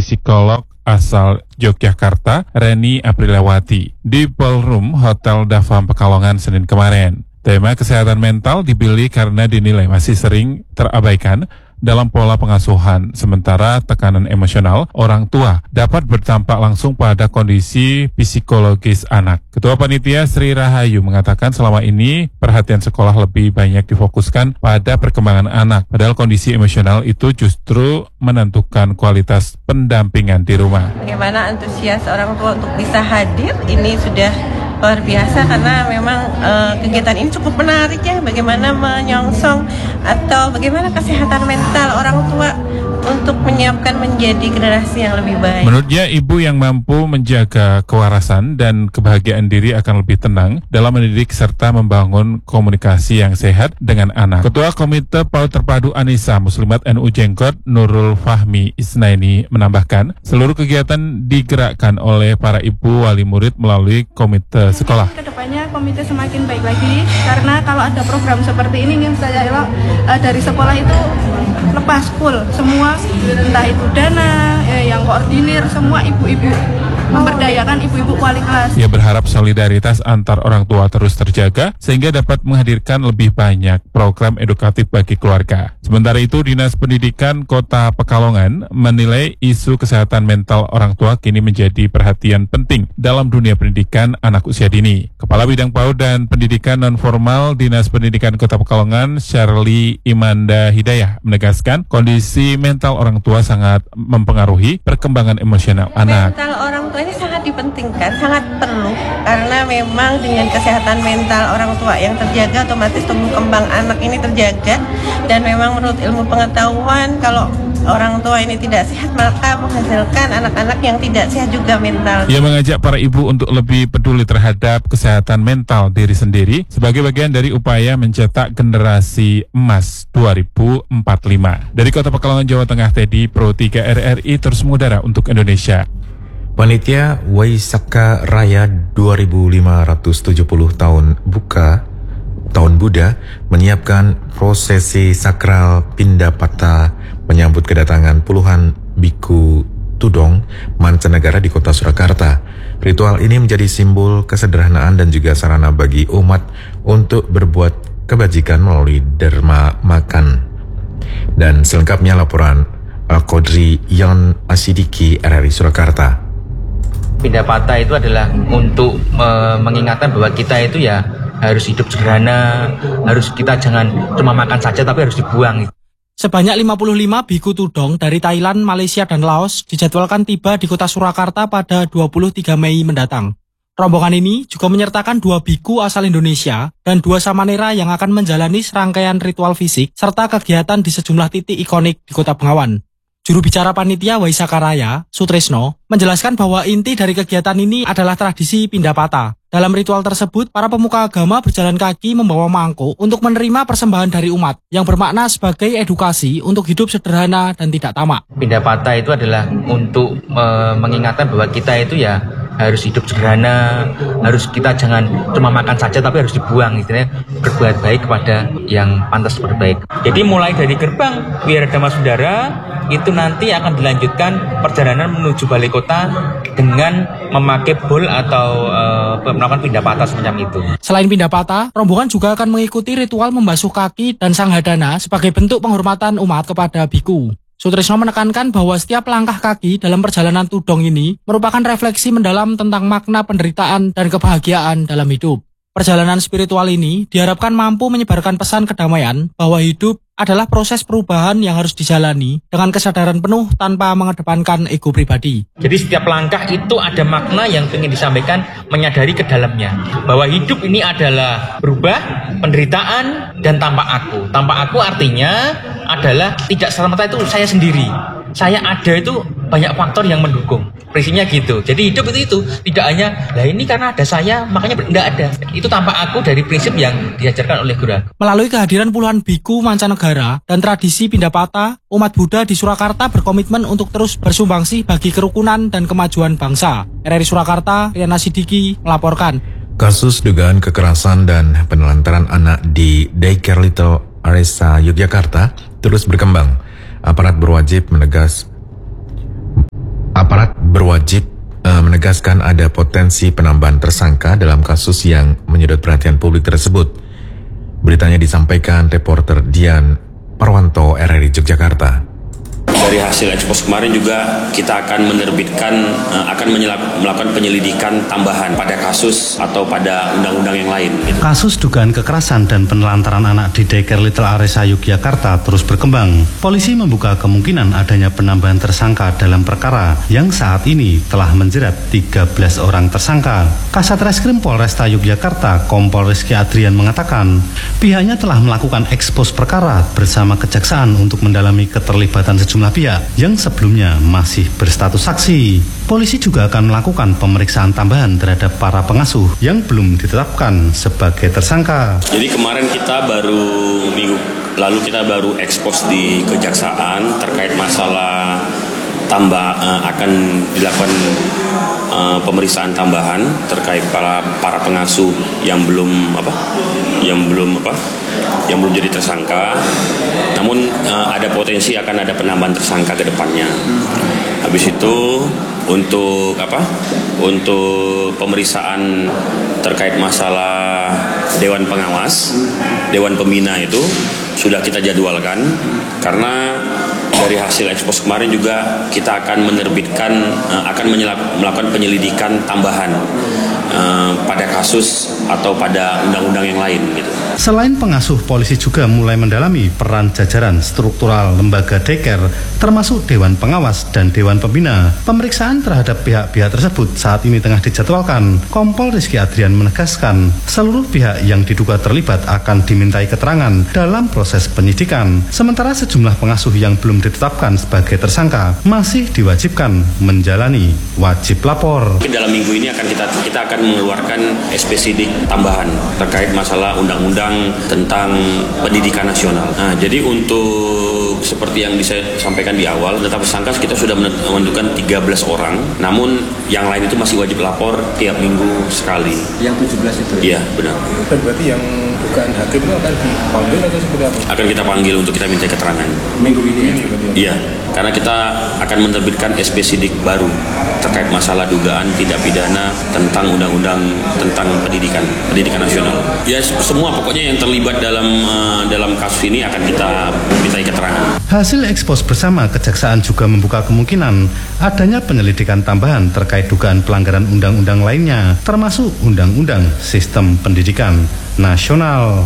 psikolog asal Yogyakarta, Reni Aprilawati, di Ballroom Hotel Davam Pekalongan Senin kemarin. Tema kesehatan mental dipilih karena dinilai masih sering terabaikan dalam pola pengasuhan, sementara tekanan emosional orang tua dapat berdampak langsung pada kondisi psikologis anak. Ketua Panitia Sri Rahayu mengatakan selama ini perhatian sekolah lebih banyak difokuskan pada perkembangan anak, padahal kondisi emosional itu justru menentukan kualitas pendampingan di rumah. Bagaimana antusias orang tua untuk bisa hadir, ini sudah luar biasa karena memang kegiatan ini cukup menarik ya, bagaimana menyongsong atau bagaimana kesehatan mental orang tua untuk menyiapkan menjadi generasi yang lebih baik. Menurutnya, ibu yang mampu menjaga kewarasan dan kebahagiaan diri akan lebih tenang dalam mendidik serta membangun komunikasi yang sehat dengan anak. Ketua Komite PAUD Terpadu Anissa Muslimat NU Jenggot Nurul Fahmi Isnaini menambahkan, seluruh kegiatan digerakkan oleh para ibu wali murid melalui komite sekolah. Kedepannya komite semakin baik lagi karena kalau ada program seperti ini ingin saya elok dari sekolah itu lepas full semua, entah itu dana yang koordinir, semua ibu-ibu, memberdayakan ibu-ibu wali kelas. Ia berharap solidaritas antar orang tua terus terjaga sehingga dapat menghadirkan lebih banyak program edukatif bagi keluarga. Sementara itu, Dinas Pendidikan Kota Pekalongan menilai isu kesehatan mental orang tua kini menjadi perhatian penting dalam dunia pendidikan anak usia dini. Kepala Bidang PAUD dan Pendidikan Nonformal Dinas Pendidikan Kota Pekalongan, Shirley Imanda Hidayah, menegaskan kondisi mental orang tua sangat mempengaruhi perkembangan emosional anak. Mental orang tua ini sangat dipentingkan, sangat perlu karena memang dengan kesehatan mental orang tua yang terjaga, otomatis tumbuh kembang anak ini terjaga. Dan memang menurut ilmu pengetahuan, kalau orang tua ini tidak sehat maka menghasilkan anak-anak yang tidak sehat juga mental. Ia mengajak para ibu untuk lebih peduli terhadap kesehatan mental diri sendiri sebagai bagian dari upaya mencetak generasi emas 2045. Dari Kota Pekalongan, Jawa Tengah, Teddy Pro 3 RRI terus mengudara untuk Indonesia. Panitia Waisaka Raya 2570 tahun Tahun Buddha menyiapkan prosesi sakral Pindapata menyambut kedatangan puluhan biku tudong mancanegara di kota Surakarta. Ritual ini menjadi simbol kesederhanaan dan juga sarana bagi umat untuk berbuat kebajikan melalui derma makan. Dan selengkapnya laporan Al-Qadri Yon Asidiki RRI Surakarta. Pindapata itu adalah untuk mengingatkan bahwa kita itu ya harus hidup sederhana, kita jangan cuma makan saja tapi harus dibuang. Sebanyak 55 biku tudong dari Thailand, Malaysia, dan Laos dijadwalkan tiba di kota Surakarta pada 23 Mei mendatang. Rombongan ini juga menyertakan 2 biku asal Indonesia dan 2 samanera yang akan menjalani serangkaian ritual fisik serta kegiatan di sejumlah titik ikonik di Kota Bengawan. Juru bicara Panitia Waisaka Raya, Sutresno, menjelaskan bahwa inti dari kegiatan ini adalah tradisi Pindapata. Dalam ritual tersebut, para pemuka agama berjalan kaki membawa mangkuk untuk menerima persembahan dari umat, yang bermakna sebagai edukasi untuk hidup sederhana dan tidak tamak. Pindapata itu adalah untuk mengingatkan bahwa kita itu ya harus hidup sederhana, kita jangan cuma makan saja tapi harus dibuang, istilahnya berbuat baik kepada yang pantas berbaik. Jadi mulai dari gerbang Wiradharma Sundara itu nanti akan dilanjutkan perjalanan menuju balai kota dengan memakai bol atau melakukan pindapata semacam itu. Selain pindapata, rombongan juga akan mengikuti ritual membasuh kaki dan sanghadana sebagai bentuk penghormatan umat kepada biku. Sutresno menekankan bahwa setiap langkah kaki dalam perjalanan tudong ini merupakan refleksi mendalam tentang makna penderitaan dan kebahagiaan dalam hidup. Perjalanan spiritual ini diharapkan mampu menyebarkan pesan kedamaian bahwa hidup adalah proses perubahan yang harus dijalani dengan kesadaran penuh tanpa mengedepankan ego pribadi. Jadi setiap langkah itu ada makna yang ingin disampaikan, menyadari ke dalamnya. Bahwa hidup ini adalah berubah, penderitaan, dan tanpa aku. Tanpa aku artinya adalah tidak semata itu saya sendiri. Saya ada itu banyak faktor yang mendukung. Prinsipnya gitu. Jadi hidup itu tidak hanya, lah ini karena ada saya, makanya tidak ada. Itu tanpa aku dari prinsip yang diajarkan oleh Guru. Melalui kehadiran puluhan biku mancanegara dan tradisi Pindapata, umat Buddha di Surakarta berkomitmen untuk terus bersumbangsi bagi kerukunan dan kemajuan bangsa. RRI Surakarta, Riana Sidiki melaporkan. Kasus dugaan kekerasan dan penelantaran anak di Daycare Little Aresa Yogyakarta terus berkembang. Aparat berwajib Aparat berwajib menegaskan ada potensi penambahan tersangka dalam kasus yang menyedot perhatian publik tersebut. Beritanya disampaikan reporter Dian Parwanto RRI Yogyakarta. Dari hasil ekspos kemarin juga kita akan melakukan penyelidikan tambahan pada kasus atau pada undang-undang yang lain. Kasus dugaan kekerasan dan penelantaran anak di Daycare Little Aresa Yogyakarta terus berkembang. Polisi membuka kemungkinan adanya penambahan tersangka dalam perkara yang saat ini telah menjerat 13 orang tersangka. Kasat Reskrim Polresta Yogyakarta, Kompol Rizky Adrian mengatakan pihaknya telah melakukan ekspos perkara bersama kejaksaan untuk mendalami keterlibatan sejumlah pihak yang sebelumnya masih berstatus saksi. Polisi juga akan melakukan pemeriksaan tambahan terhadap para pengasuh yang belum ditetapkan sebagai tersangka. Jadi kemarin minggu lalu kita baru ekspos di kejaksaan terkait masalah akan dilakukan pemeriksaan tambahan terkait para pengasuh yang belum jadi tersangka. Namun ada potensi akan ada penambahan tersangka ke depannya. Habis itu untuk pemeriksaan terkait masalah Dewan Pengawas, Dewan Pembina itu sudah kita jadwalkan karena dari hasil ekspos kemarin juga kita akan melakukan penyelidikan tambahan pada kasus atau pada undang-undang yang lain gitu. Selain pengasuh, polisi juga mulai mendalami peran jajaran struktural lembaga daycare termasuk Dewan Pengawas dan Dewan Pembina. Pemeriksaan terhadap pihak-pihak tersebut saat ini tengah dijadwalkan. Kompol Rizky Adrian menegaskan seluruh pihak yang diduga terlibat akan dimintai keterangan dalam proses penyidikan. Sementara sejumlah pengasuh yang belum ditetapkan sebagai tersangka masih diwajibkan menjalani wajib lapor. Dalam minggu ini kita akan mengeluarkan SP Sidik tambahan terkait masalah undang-undang tentang pendidikan nasional. Nah, jadi untuk seperti yang disampaikan di awal, data tersangka kita sudah menentukan 13 orang, namun yang lain itu masih wajib lapor tiap minggu sekali. Yang 17 itu? Iya, benar. Dan berarti yang bukan hakim itu akan dipanggil atau seperti apa? Akan kita panggil untuk kita minta keterangan. Minggu ini? Iya, karena kita akan menerbitkan SP Sidik baru terkait masalah dugaan tindak pidana tentang undang-undang tentang pendidikan nasional. Ya, semua pokoknya yang terlibat dalam kasus ini akan kita mintai keterangan. Hasil ekspos bersama kejaksaan juga membuka kemungkinan adanya penyelidikan tambahan terkait dugaan pelanggaran undang-undang lainnya, termasuk Undang-Undang Sistem Pendidikan Nasional.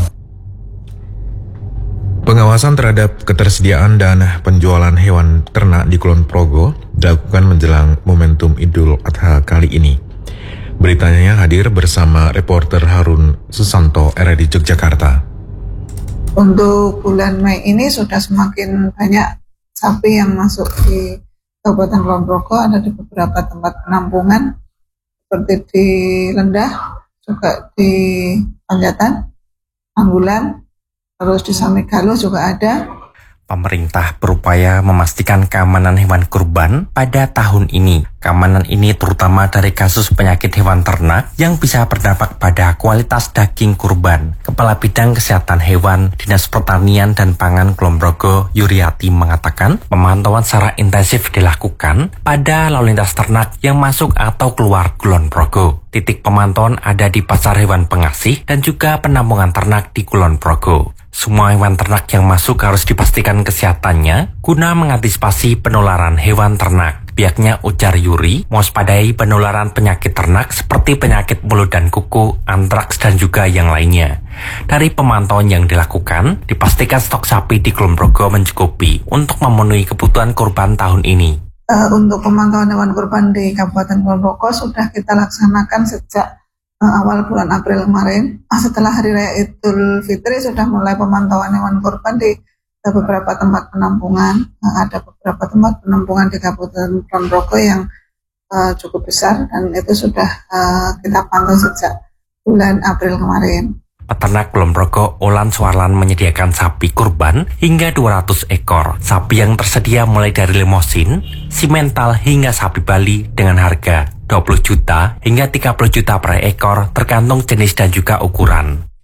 Pengawasan terhadap ketersediaan dan penjualan hewan ternak di Kulon Progo dilakukan menjelang momentum Idul Adha kali ini. Beritanya hadir bersama reporter Harun Susanto RRI Yogyakarta. Untuk bulan Mei ini sudah semakin banyak sapi yang masuk di Kabupaten Kulon Progo, ada di beberapa tempat penampungan seperti di Lendah, juga di Panjatan, Anggulan, terus di Samigalo juga ada. Pemerintah berupaya memastikan keamanan hewan kurban pada tahun ini. Keamanan ini terutama dari kasus penyakit hewan ternak yang bisa berdampak pada kualitas daging kurban. Kepala Bidang Kesehatan Hewan Dinas Pertanian dan Pangan Kulon Progo, Yuriati, mengatakan pemantauan secara intensif dilakukan pada lalu lintas ternak yang masuk atau keluar Kulon Progo. Titik pemantauan ada di Pasar Hewan Pengasih dan juga penampungan ternak di Kulon Progo. Semua hewan ternak yang masuk harus dipastikan kesehatannya guna mengantisipasi penularan hewan ternak. Pihaknya, ujar Yuri, mewaspadai penularan penyakit ternak seperti penyakit mulut dan kuku, antraks, dan juga yang lainnya. Dari pemantauan yang dilakukan, dipastikan stok sapi di Kulon Progo mencukupi untuk memenuhi kebutuhan kurban tahun ini. Untuk pemantauan hewan kurban di Kabupaten Kulon Progo sudah kita laksanakan sejak awal bulan April kemarin. Setelah Hari Raya Idul Fitri sudah mulai pemantauan hewan kurban di beberapa tempat penampungan. Ada beberapa tempat penampungan di Kabupaten Kulon Progo yang cukup besar dan itu sudah kita pantau sejak bulan April kemarin. Peternak Kulon Progo, Olan Suarlan, menyediakan sapi kurban hingga 200 ekor. Sapi yang tersedia mulai dari limosin, simental hingga sapi Bali dengan harga 20 juta hingga 30 juta per ekor tergantung jenis dan juga ukuran.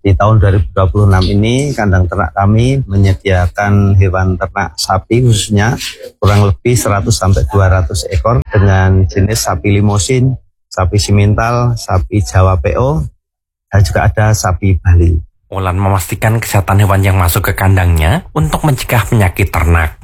Di tahun 2026 ini kandang ternak kami menyediakan hewan ternak sapi khususnya kurang lebih 100-200 ekor dengan jenis sapi limosin, sapi simental, sapi Jawa PO, dan juga ada sapi Bali. Wulan memastikan kesehatan hewan yang masuk ke kandangnya untuk mencegah penyakit ternak.